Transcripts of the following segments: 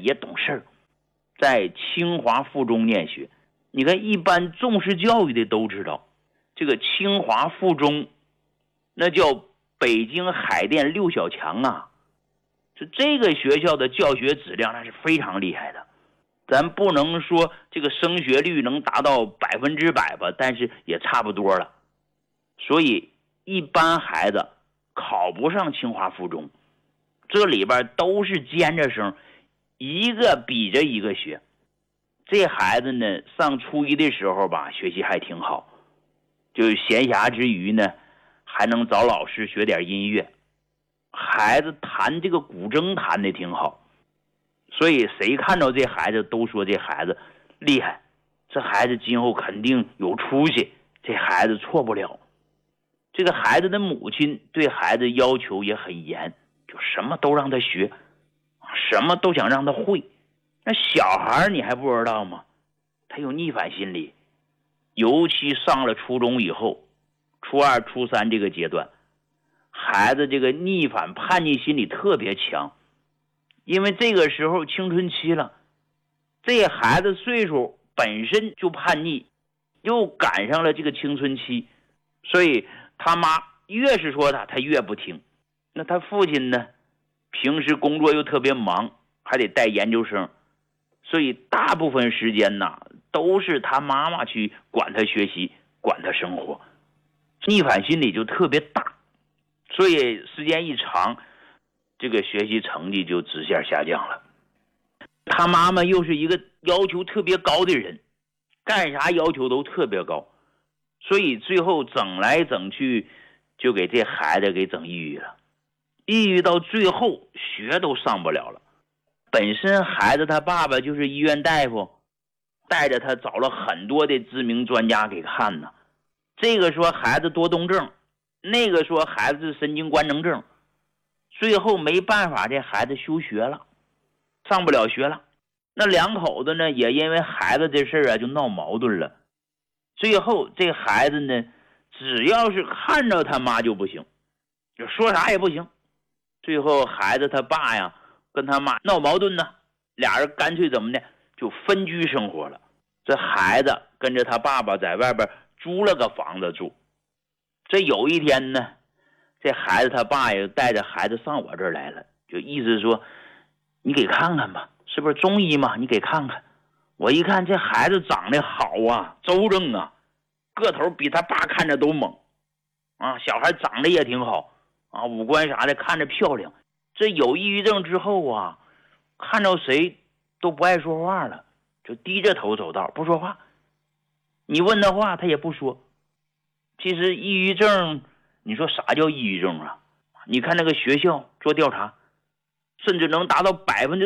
也懂事儿，在清华附中念学。你看一般重视教育的都知道，这个清华附中那叫北京海淀六小强啊，这个学校的教学质量那是非常厉害的。咱不能说这个升学率能达到100%吧，但是也差不多了。所以一般孩子考不上清华附中，这里边都是尖着生，一个比着一个学。这孩子呢，上初一的时候吧，学习还挺好，就是闲暇之余呢，还能找老师学点音乐。孩子弹这个古筝弹得挺好，所以谁看到这孩子都说这孩子厉害，这孩子今后肯定有出息，这孩子错不了。这个孩子的母亲对孩子要求也很严，就什么都让他学，什么都想让他会。那小孩你还不知道吗？他有逆反心理，尤其上了初中以后，初二、初三这个阶段，孩子这个逆反叛逆心理特别强。因为这个时候青春期了，这孩子岁数本身就叛逆，又赶上了这个青春期，所以他妈越是说他越不听。那他父亲呢，平时工作又特别忙，还得带研究生，所以大部分时间呢都是他妈妈去管他学习，管他生活，逆反心理就特别大。所以时间一长，这个学习成绩就直线下降了。他妈妈又是一个要求特别高的人，干啥要求都特别高，所以最后整来整去就给这孩子给整抑郁了。抑郁到最后学都上不了了。本身孩子他爸爸就是医院大夫，带着他找了很多的知名专家给看呢。这个说孩子多动症，那个说孩子是神经官能症，最后没办法，这孩子休学了，上不了学了。那两口子呢，也因为孩子这事儿啊就闹矛盾了。最后这孩子呢，只要是看着他妈就不行，就说啥也不行。最后孩子他爸呀跟他妈闹矛盾呢，俩人干脆怎么的就分居生活了。这孩子跟着他爸爸在外边租了个房子住。这有一天呢，这孩子他爸也带着孩子上我这儿来了，就意思说你给看看吧，是不是中医嘛，你给看看。我一看这孩子长得好啊，周正啊，个头比他爸看着都猛啊，小孩长得也挺好啊，五官啥的看着漂亮。这有抑郁症之后啊，看到谁都不爱说话了，就低着头走道不说话，你问他话他也不说。其实抑郁症，你说啥叫抑郁症啊？你看那个学校做调查，甚至能达到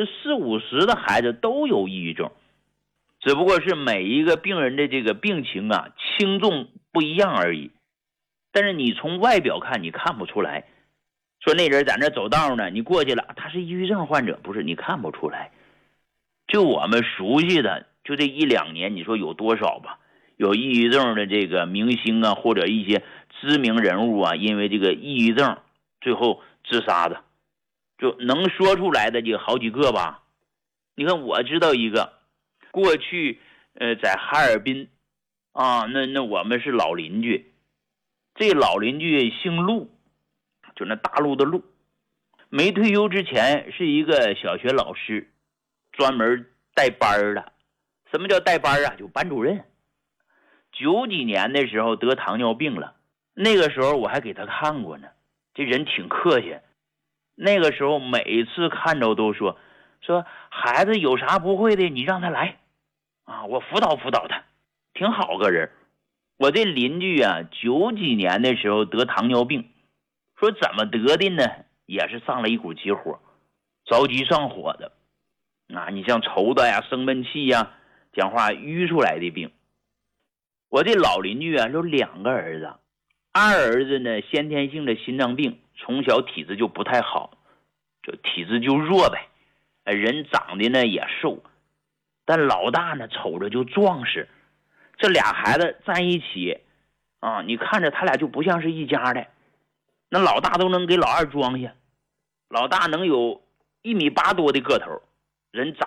40-50%的孩子都有抑郁症，只不过是每一个病人的这个病情啊轻重不一样而已。但是你从外表看你看不出来，说那人在那走道呢，你过去了他是抑郁症患者，不是，你看不出来。就我们熟悉的就这1-2年，你说有多少吧，有抑郁症的这个明星啊，或者一些知名人物啊，因为这个抑郁症最后自杀的，就能说出来的就好几个吧。你看我知道一个，过去在哈尔滨啊，那我们是老邻居，这老邻居姓陆，就那大陆的陆。没退休之前是一个小学老师，专门带班的。什么叫带班啊？就班主任。90几年的时候得糖尿病了，那个时候我还给他看过呢，这人挺客气。那个时候每次看着都说孩子有啥不会的你让他来啊，我辅导辅导他，挺好个人。我这邻居啊90几年的时候得糖尿病，说怎么得的呢？也是上了一股急火，着急上火的啊，你像抽的呀、生闷气呀、讲话淤出来的病。我这老邻居啊有2个儿子，二儿子呢先天性的心脏病，从小体质就不太好，就体质就弱呗，人长得呢也瘦，但老大呢瞅着就壮实。这俩孩子在一起啊，你看着他俩就不像是一家的。那老大都能给老二装下，老大能有1.8米多的个头，人长